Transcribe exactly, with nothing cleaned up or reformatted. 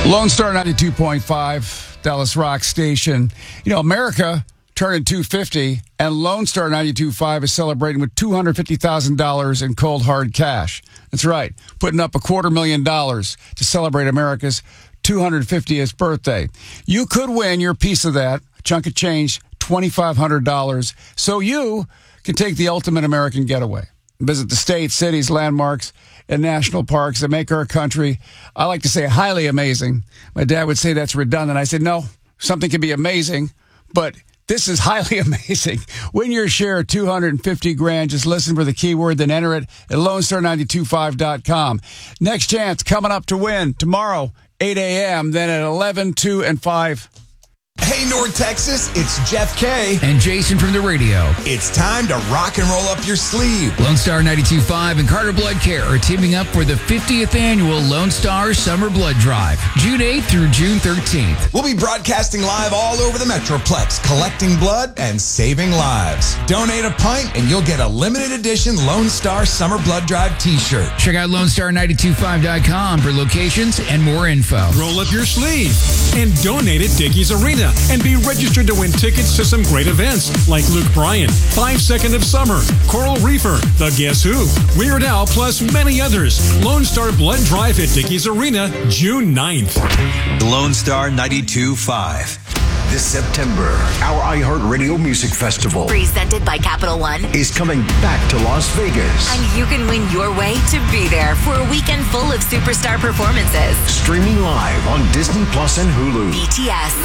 Lone Star ninety-two point five, Dallas Rock Station. You know, America turning two fifty, and Lone Star ninety-two point five is celebrating with two hundred fifty thousand dollars in cold, hard cash. That's right, putting up a quarter million dollars to celebrate America's two hundred fiftieth birthday. You could win your piece of that, a chunk of change, twenty-five hundred dollars, so you can take the ultimate American getaway. Visit the states, cities, landmarks, and national parks that make our country, I like to say, highly amazing. My dad would say that's redundant. I said, no, something can be amazing, but this is highly amazing. Win your share of two hundred fifty grand. Just listen for the keyword, then enter it at lone star nine two five dot com. Next chance coming up to win tomorrow, eight a.m., then at eleven, two, and five. Hey, North Texas, it's Jeff K. And Jason from the radio. It's time to rock and roll up your sleeve. Lone Star ninety-two point five and Carter Blood Care are teaming up for the fiftieth annual Lone Star Summer Blood Drive, June eighth through June thirteenth. We'll be broadcasting live all over the Metroplex, collecting blood and saving lives. Donate a pint and you'll get a limited edition Lone Star Summer Blood Drive t-shirt. Check out lone star nine two five dot com for locations and more info. Roll up your sleeve and donate at Dickies Arena. And be registered to win tickets to some great events like Luke Bryan, Five Second of Summer, Coral Reefer, The Guess Who, Weird Al, plus many others. Lone Star Blood Drive at Dickies Arena, June ninth. Lone Star ninety-two point five. This September, our iHeartRadio Music Festival, presented by Capital One, is coming back to Las Vegas. And you can win your way to be there for a weekend full of superstar performances. Streaming live on Disney Plus and Hulu. B T S,